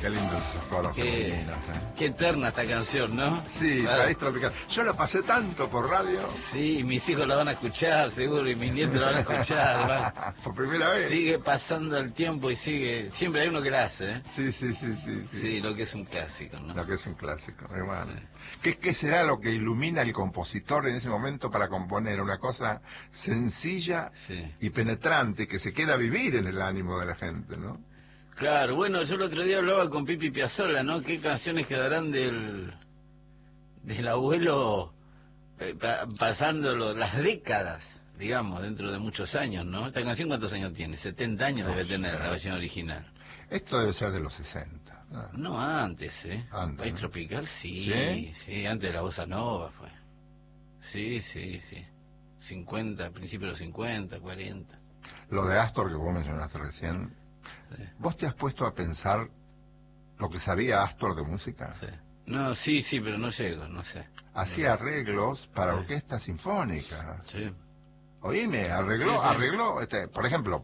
Qué lindo esos coros femeninos, Qué eterna esta canción, ¿no? Sí, Claro. País Tropical. Yo la pasé tanto por radio. Sí, mis hijos la van a escuchar, seguro, y mis nietos la van a escuchar. Por primera vez. Sigue pasando el tiempo y sigue... Siempre hay uno que la hace, ¿eh? Sí. Sí, lo que es un clásico, ¿no? Lo que es un clásico, bueno. ¿Qué será lo que ilumina al compositor en ese momento para componer una cosa sencilla y penetrante que se queda a vivir en el ánimo de la gente, ¿no? Claro, bueno, yo el otro día hablaba con Pipi Piazzolla, ¿no? ¿Qué canciones quedarán del abuelo pasando las décadas, digamos, dentro de muchos años, ¿no? Esta canción, ¿cuántos años tiene? 70 años debe tener la versión original. Esto debe ser de los 60. No, antes, ¿eh? Antes, País ¿no? Tropical, sí, antes de la bossa nova fue. Sí. 50, principios de los 50, 40. Lo de Astor que vos mencionaste recién, ¿vos te has puesto a pensar lo que sabía Astor de música? Sí. No, sí, pero no llego, no sé. Hacía arreglos para orquestas sinfónicas. Sí. Oíme, arregló, por ejemplo,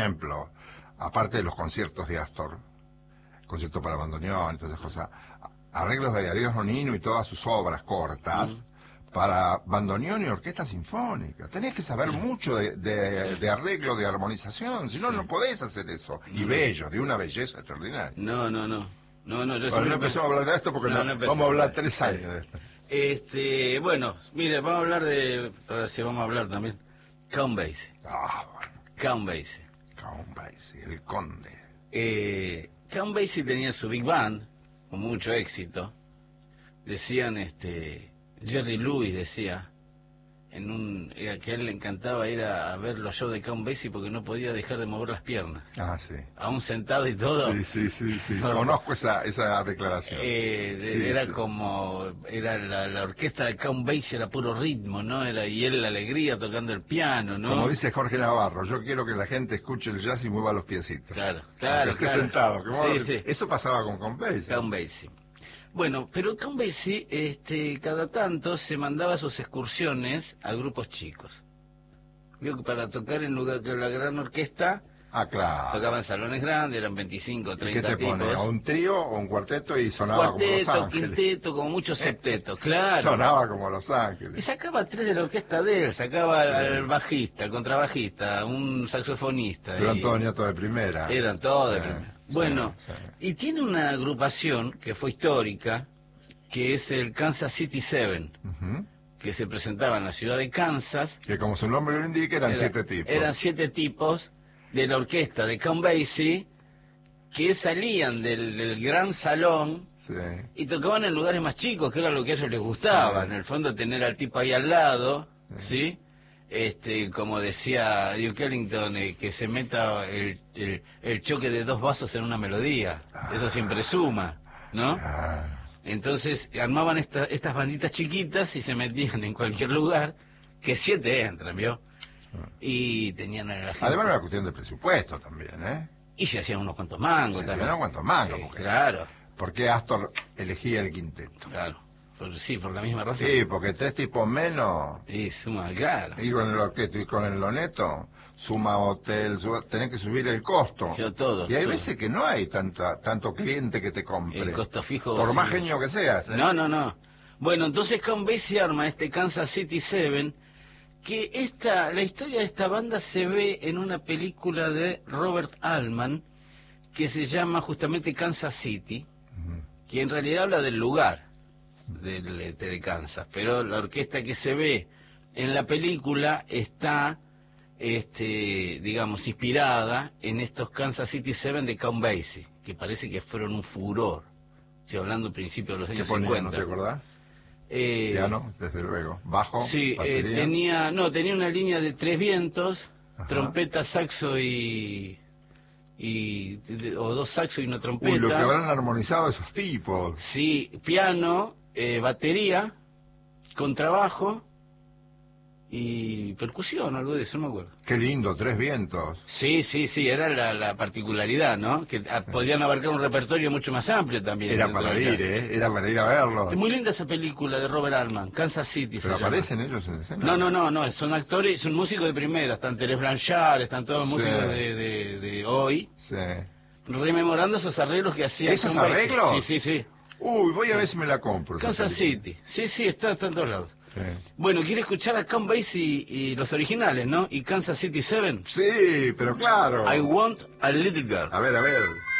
aparte de los conciertos de Astor, concierto para bandoneón, todas esas cosas, arreglos de Adiós Nonino y todas sus obras cortas, para bandoneón y orquesta sinfónica. Tenés que saber mucho de arreglo, de armonización, si no, no podés hacer eso. Y bello, de una belleza extraordinaria. No, yo Bueno, no empezamos a hablar de esto porque vamos a hablar 3 años de esto. Bueno, mire, vamos a hablar ahora sí vamos a hablar también, Count Basie. Bueno. Count Basie. Count Basie, el conde. Count Basie tenía su big band, con mucho éxito. Decían, Jerry Lewis decía, que a él le encantaba ir a ver los shows de Count Basie porque no podía dejar de mover las piernas. Sí. Aún sentado y todo. Sí. Conozco esa declaración. Era la orquesta de Count Basie, era puro ritmo, ¿no? Y él la alegría tocando el piano, ¿no? Como dice Jorge Navarro, yo quiero que la gente escuche el jazz y mueva los piecitos. Claro. Que esté sentado. Sí. Eso pasaba con Count Basie. Count Basie. Bueno, pero Count Basie, cada tanto se mandaba sus excursiones a grupos chicos. Vio que para tocar en lugar de la gran orquesta, claro. tocaban salones grandes, eran 25, 30 ¿Qué te tipos. pone? ¿A un trío o un cuarteto y sonaba como Los Ángeles? Quinteto, como mucho septeto, claro. Sonaba como Los Ángeles. Y sacaba 3 de la orquesta de él, sacaba al bajista, al contrabajista, un saxofonista. Eran todos nietos de primera. Eran todos de primera. Bueno, sí. Y tiene una agrupación que fue histórica, que es el Kansas City Seven, que se presentaba en la ciudad de Kansas. Que como su nombre lo indica, eran 7 tipos. Eran 7 tipos de la orquesta de Count Basie que salían del gran salón y tocaban en lugares más chicos, que era lo que a ellos les gustaba. En el fondo, tener al tipo ahí al lado, ¿sí? Como decía Duke Ellington, que se meta el choque de 2 vasos en una melodía. Eso siempre suma, ¿no? Entonces armaban estas banditas chiquitas y se metían en cualquier lugar, que 7 entran, ¿vio? Y tenían a la gente. Además era una cuestión de presupuesto también, ¿eh? Y se hacían unos cuantos mangos también. Se hacían unos cuantos mangos, Sí, porque, claro. ¿por qué Astor elegía el quinteto? Claro. Por la misma razón. Sí, porque 3 tipos menos. Y suma, claro. Ir con el orquesto y con el loneto, suma hotel, tenés que subir el costo. Todo. Y hay veces que no hay tanto cliente que te compre. El costo fijo. Por más genio que seas. No. Bueno, entonces Count Basie arma Kansas City Seven, que la historia de esta banda se ve en una película de Robert Altman, que se llama justamente Kansas City, que en realidad habla del lugar de Kansas, pero la orquesta que se ve en la película está, digamos, inspirada en estos Kansas City Seven de Count Basie, que parece que fueron un furor. Estoy hablando principios de los años 50. ¿No te acordás? Piano, desde luego. Bajo, sí, batería. tenía una línea de 3 vientos, trompeta, saxo o 2 saxos y una trompeta. Uy, lo que habrán armonizado esos tipos. Sí, piano, batería, contrabajo y percusión, algo de eso, no me acuerdo. Qué lindo, 3 vientos. Sí, era la particularidad, ¿no? Que podían abarcar un repertorio mucho más amplio también. Era para ir a verlo. Es muy linda esa película de Robert Altman, Kansas City. ¿Pero aparecen ellos en escena? No, son actores, son músicos de primera, están Terence Blanchard, están todos músicos de hoy. Sí. rememorando esos arreglos que hacía. ¿Esos arreglos? Sí, sí, sí. Uy, voy a ver si me la compro. Kansas City. Sí, sí, está en todos lados. Sí. Bueno, quiere escuchar a Count Basie y los originales, ¿no? Y Kansas City 7. Sí, pero claro. I Want a Little Girl. A ver, a ver.